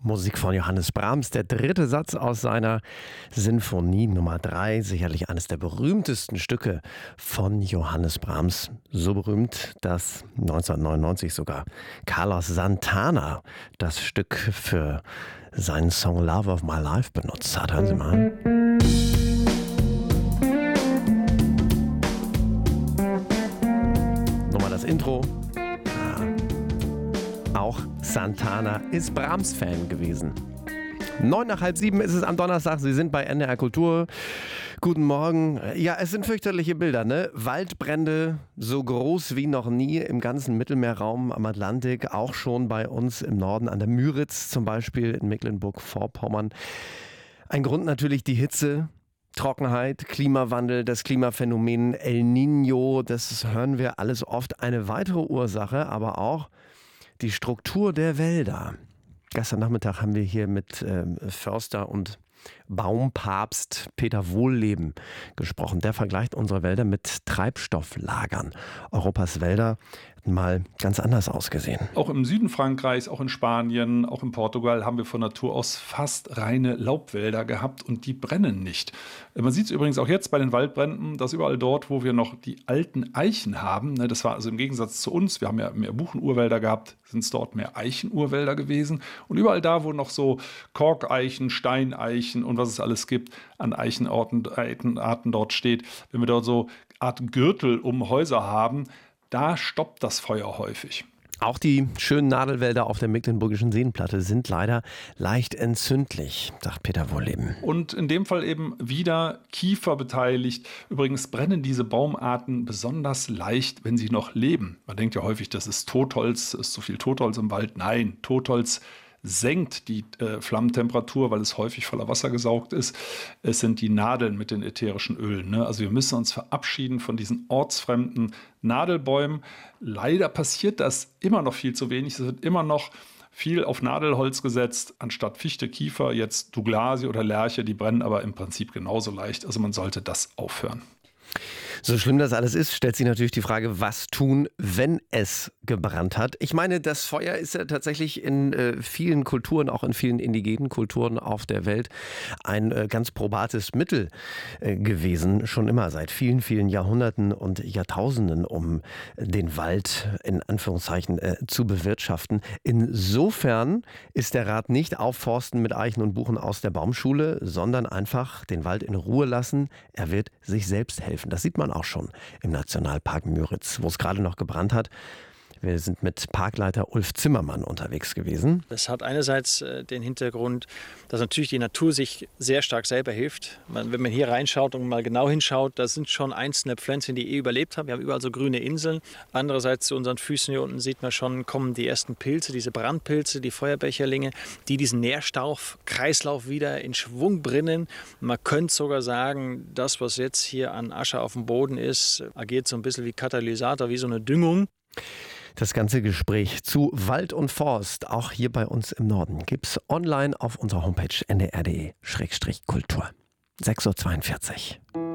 Musik von Johannes Brahms, der dritte Satz aus seiner Sinfonie Nummer 3, sicherlich eines der berühmtesten Stücke von Johannes Brahms. So berühmt, dass 1999 sogar Carlos Santana das Stück für seinen Song Love of My Life benutzt hat. Hören Sie mal. Nochmal das Intro. Auch Santana ist Brahms-Fan gewesen. 6:09 ist es am Donnerstag. Sie sind bei NDR Kultur. Guten Morgen. Ja, es sind fürchterliche Bilder, ne? Waldbrände so groß wie noch nie im ganzen Mittelmeerraum am Atlantik. Auch schon bei uns im Norden an der Müritz zum Beispiel in Mecklenburg-Vorpommern. Ein Grund natürlich die Hitze. Trockenheit, Klimawandel, das Klimaphänomen El Niño, das hören wir alles oft. Eine weitere Ursache, aber auch die Struktur der Wälder. Gestern Nachmittag haben wir hier mit Förster und Baumpapst Peter Wohlleben gesprochen. Der vergleicht unsere Wälder mit Treibstofflagern. Europas Wälder hätten mal ganz anders ausgesehen. Auch im Süden Frankreichs, auch in Spanien, auch in Portugal haben wir von Natur aus fast reine Laubwälder gehabt und die brennen nicht. Man sieht es übrigens auch jetzt bei den Waldbränden, dass überall dort, wo wir noch die alten Eichen haben, das war also im Gegensatz zu uns, wir haben ja mehr Buchenurwälder gehabt, sind es dort mehr Eichenurwälder gewesen. Und überall da, wo noch so Korkeichen, Steineichen und was es alles gibt, an Eichenarten dort steht, wenn wir dort so Art Gürtel um Häuser haben, da stoppt das Feuer häufig. Auch die schönen Nadelwälder auf der Mecklenburgischen Seenplatte sind leider leicht entzündlich, sagt Peter Wohlleben. Und in dem Fall eben wieder Kiefer beteiligt. Übrigens brennen diese Baumarten besonders leicht, wenn sie noch leben. Man denkt ja häufig, das ist Totholz, ist zu viel Totholz im Wald. Nein, Totholz senkt die Flammentemperatur, weil es häufig voller Wasser gesaugt ist. Es sind die Nadeln mit den ätherischen Ölen. Also wir müssen uns verabschieden von diesen ortsfremden Nadelbäumen. Leider passiert das immer noch viel zu wenig. Es wird immer noch viel auf Nadelholz gesetzt, anstatt Fichte, Kiefer, jetzt Douglasie oder Lärche. Die brennen aber im Prinzip genauso leicht. Also man sollte das aufhören. So schlimm das alles ist, stellt sich natürlich die Frage, was tun, wenn es gebrannt hat. Ich meine, das Feuer ist ja tatsächlich in vielen Kulturen, auch in vielen indigenen Kulturen auf der Welt, ein ganz probates Mittel gewesen. Schon immer, seit vielen, vielen Jahrhunderten und Jahrtausenden, um den Wald in Anführungszeichen zu bewirtschaften. Insofern ist der Rat nicht aufforsten mit Eichen und Buchen aus der Baumschule, sondern einfach den Wald in Ruhe lassen. Er wird sich selbst helfen. Das sieht man auch schon im Nationalpark Müritz, wo es gerade noch gebrannt hat. Wir sind mit Parkleiter Ulf Zimmermann unterwegs gewesen. Das hat einerseits den Hintergrund, dass natürlich die Natur sich sehr stark selber hilft. Wenn man hier reinschaut und mal genau hinschaut, da sind schon einzelne Pflänzchen, die überlebt haben. Wir haben überall so grüne Inseln. Andererseits zu unseren Füßen hier unten sieht man schon, kommen die ersten Pilze, diese Brandpilze, die Feuerbecherlinge, die diesen Nährstoffkreislauf wieder in Schwung bringen. Man könnte sogar sagen, das, was jetzt hier an Asche auf dem Boden ist, agiert so ein bisschen wie Katalysator, wie so eine Düngung. Das ganze Gespräch zu Wald und Forst, auch hier bei uns im Norden, gibt's online auf unserer Homepage ndr.de/kultur. 6:42 Uhr.